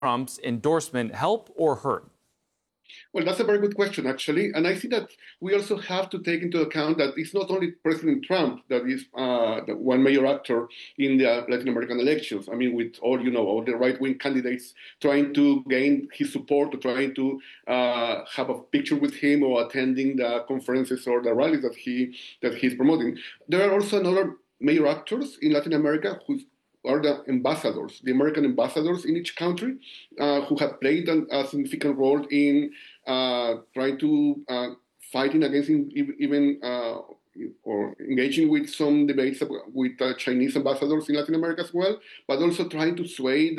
Trump's endorsement help or hurt? Well, that's a very good question, actually. And I think that we also have to take into account that it's not only President Trump that is the one major actor in the Latin American elections. I mean, with all the right-wing candidates trying to gain his support, or trying to have a picture with him, or attending the conferences or the rallies that he's promoting. There are also another major actors in Latin America who are the ambassadors, the American ambassadors in each country, who have played a significant role in trying to fighting against even or engaging with some debates with Chinese ambassadors in Latin America as well, but also trying to sway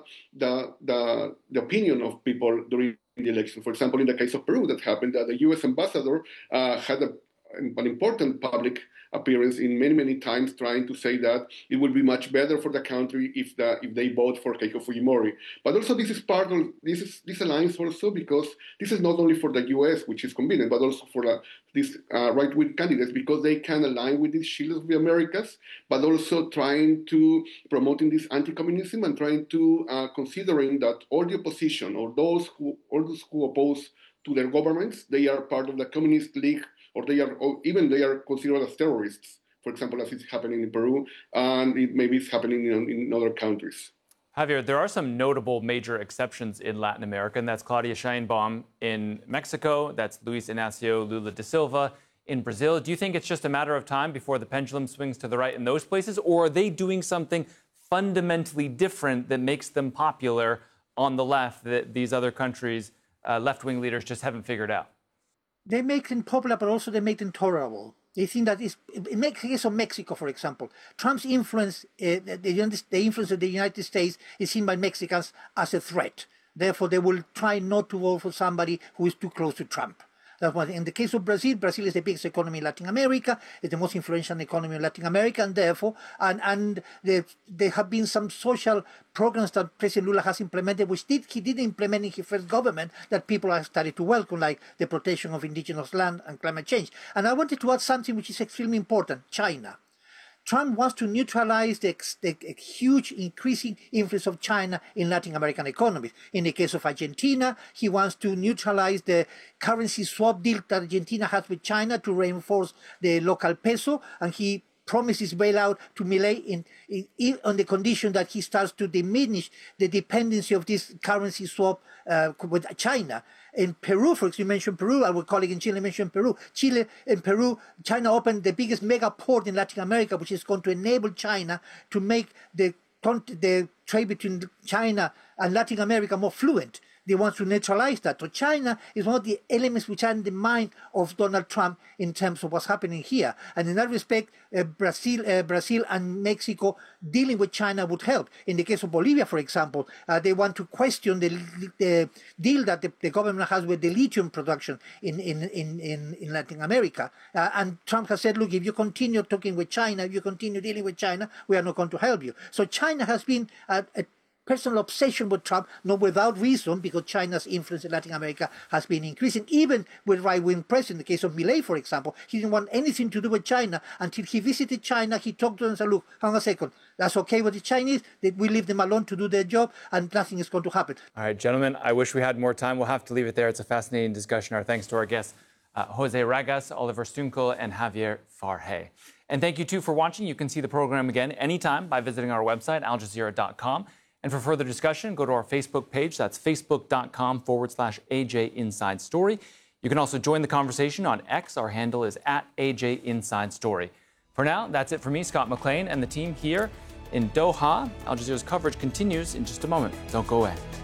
the opinion of people during the election. For example, in the case of Peru, that happened that the U.S. ambassador had an important public appearance in many times, trying to say that it would be much better for the country if they vote for Keiko Fujimori. But also this is part of this alliance also, because this is not only for the U.S., which is convenient, but also for these right-wing candidates, because they can align with these Shield of the Americas, but also trying to promoting this anti-communism and trying to considering that all the opposition, or those who oppose to their governments, they are part of the Communist League, or they are considered as terrorists, for example, as it's happening in Peru, and maybe it's happening in other countries. Javier, there are some notable major exceptions in Latin America, and that's Claudia Sheinbaum in Mexico, that's Luis Inacio Lula da Silva in Brazil. Do you think it's just a matter of time before the pendulum swings to the right in those places, or are they doing something fundamentally different that makes them popular on the left that these other countries, left-wing leaders, just haven't figured out? They make them popular, but also they make them tolerable. They think that in the case of Mexico, for example, Trump's influence, the influence of the United States is seen by Mexicans as a threat. Therefore, they will try not to vote for somebody who is too close to Trump. That's one thing. In the case of Brazil, Brazil is the biggest economy in Latin America, it's the most influential economy in Latin America, and therefore, and there have been some social programs that President Lula has implemented, which he did implement in his first government, that people have started to welcome, like the protection of indigenous land and climate change. And I wanted to add something which is extremely important: China. Trump wants to neutralize the huge increasing influence of China in Latin American economies. In the case of Argentina, he wants to neutralize the currency swap deal that Argentina has with China to reinforce the local peso, and he promises bailout to Milei on the condition that he starts to diminish the dependency of this currency swap with China. In Peru, for example, you mentioned Peru, our colleague in Chile mentioned Peru. China opened the biggest mega port in Latin America, which is going to enable China to make the trade between China and Latin America more fluent. They want to neutralize that. So China is one of the elements which are in the mind of Donald Trump in terms of what's happening here. And in that respect, Brazil and Mexico dealing with China would help. In the case of Bolivia, for example, they want to question the deal that the government has with the lithium production in Latin America. And Trump has said, look, if you continue talking with China, if you continue dealing with China, we are not going to help you. So China has been a personal obsession with Trump, not without reason, because China's influence in Latin America has been increasing, even with right-wing presidents. In the case of Milei, for example, he didn't want anything to do with China until he visited China. He talked to them and said, look, hang on a second, that's okay with the Chinese, that we leave them alone to do their job, and nothing is going to happen. All right, gentlemen, I wish we had more time. We'll have to leave it there. It's a fascinating discussion. Our thanks to our guests, Jose Ragas, Oliver Stunkel, and Javier Farjay. And thank you, too, for watching. You can see the program again anytime by visiting our website, aljazeera.com. And for further discussion, go to our Facebook page. That's facebook.com/AJ Inside Story. You can also join the conversation on X. Our handle is @AJ Inside Story. For now, that's it for me, Scott McLean, and the team here in Doha. Al Jazeera's coverage continues in just a moment. Don't go away.